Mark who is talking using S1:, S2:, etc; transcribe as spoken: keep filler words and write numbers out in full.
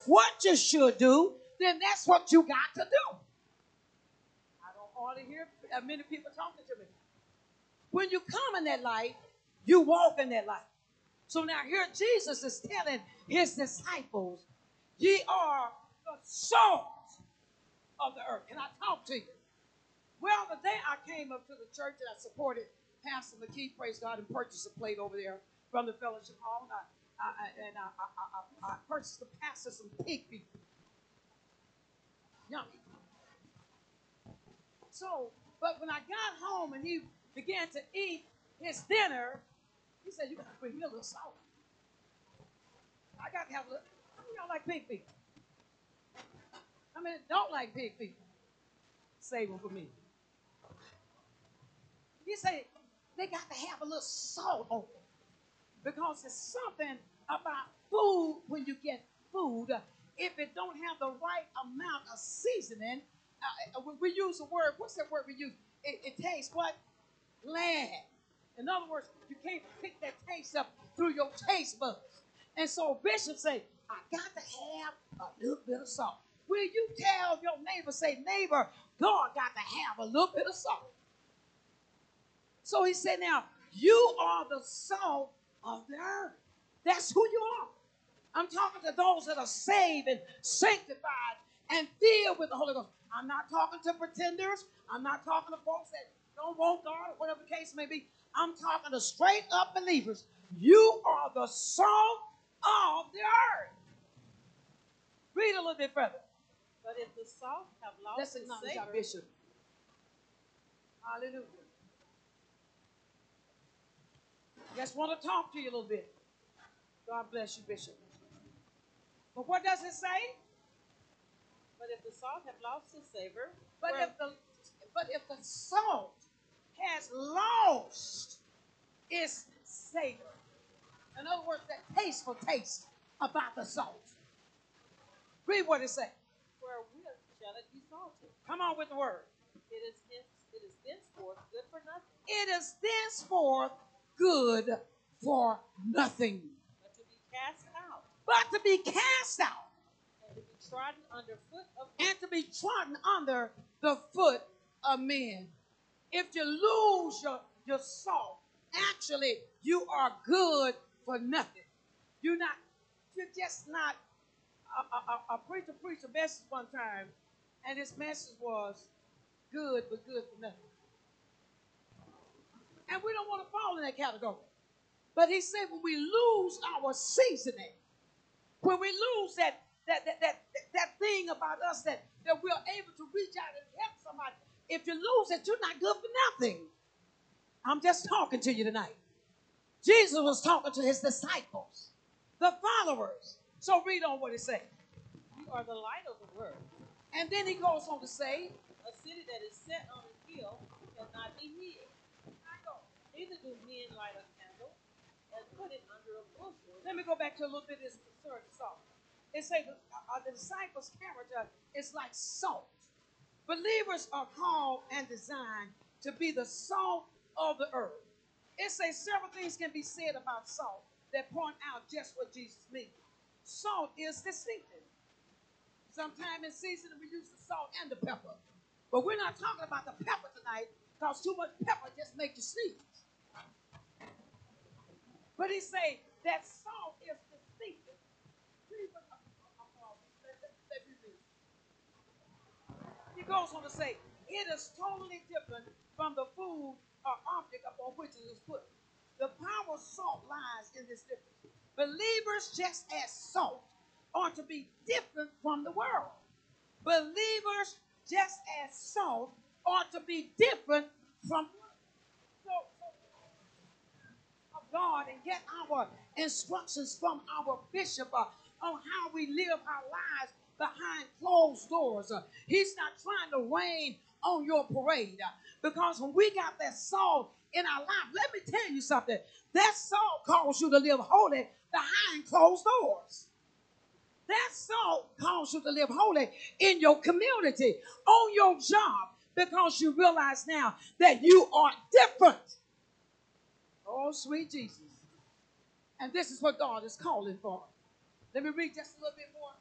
S1: what you should do, then that's what you got to do. I don't hardly hear many people talking to me. When you come in that light, you walk in that light. So now here Jesus is telling his disciples, ye are the salt of the earth. Can I talk to you? Well, the day I came up to the church and I supported Pastor McKee, praise God, and purchased a plate over there from the fellowship hall. And I, I, and I, I, I, I purchased the pastor some pig feet. Yummy. So, but when I got home and he began to eat his dinner, he said, you got to bring me a little salt. I got to have a little. How many of y'all like pig feet? How many don't like pig feet? Save them for me. He said, they got to have a little salt on it. Because there's something about food when you get food. If it don't have the right amount of seasoning, uh, we use a word, what's that word we use? It, it tastes what? Bland. In other words, you can't pick that taste up through your taste buds. And so Bishop say, I got to have a little bit of salt. Will you tell your neighbor, say, neighbor, God got to have a little bit of salt. So he said, now, you are the salt of the earth. That's who you are. I'm talking to those that are saved and sanctified and filled with the Holy Ghost. I'm not talking to pretenders. I'm not talking to folks that don't want God or whatever the case may be. I'm talking to straight up believers. You are the salt of the earth. Read a little bit further.
S2: But if the salt have lost
S1: Let's
S2: its
S1: acknowledge
S2: savor,
S1: our bishop. Hallelujah. Just want to talk to you a little bit. God bless you, Bishop. But what does it say?
S2: But if the salt have lost its savor,
S1: But
S2: where,
S1: if the but if the salt has lost its savor, in other words, that tasteful taste about the salt. Read what it says.
S2: wherewith shall it be salted?
S1: Come on with the word.
S2: It is hence, it is thenceforth good for nothing,
S1: It is thenceforth good for nothing,
S2: but to be cast out,
S1: but to be cast out
S2: and to be trodden under foot of
S1: and to be trodden under the foot of men. If you lose your, your salt, actually you are good for nothing. You're not, you're just not. A, a, a preacher preached a message one time, and his message was good, but good for nothing. And we don't want to fall in that category. But he said when we lose our seasoning, when we lose that that that that, that thing about us that, that we're able to reach out and help somebody, if you lose it, you're not good for nothing. I'm just talking to you tonight. Jesus was talking to his disciples, the followers. So read on what it says.
S2: you are the light of the world.
S1: And then he goes on to say,
S2: A city that is set on a hill cannot be hid. Neither do men light a candle and put it under a bushel.
S1: let me go back to a little bit of this concerning salt. It says the, uh, the disciples' character is like salt. Believers are called and designed to be the salt of the earth. It says several things can be said about salt that point out just what Jesus means. Salt is distinctive. Sometimes in season we use the salt and the pepper. But we're not talking about the pepper tonight because too much pepper just makes you sneeze. But he say that salt is distinctive. He goes on to say, it is totally different from the food or object upon which it is put. The power of salt lies in this difference. Believers, just as salt, are to be different from the world. Believers, just as salt, are to be different from the world. So, so of God and get our instructions from our bishop uh, on how we live our lives behind closed doors. Uh, he's not trying to rain on your parade uh, because when we got that salt in our life, let me tell you something. That salt calls you to live holy behind closed doors. That salt calls you to live holy in your community, on your job, because you realize now that you are different. Oh, sweet Jesus. And this is what God is calling for. Let me read just a little bit more.